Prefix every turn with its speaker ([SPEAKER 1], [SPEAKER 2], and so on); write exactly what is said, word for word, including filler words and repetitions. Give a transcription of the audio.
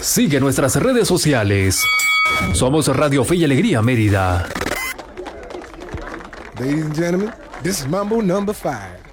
[SPEAKER 1] Sigue nuestras redes sociales. Somos Radio Fe y Alegría Mérida.
[SPEAKER 2] Ladies and gentlemen, this is Mambo number five.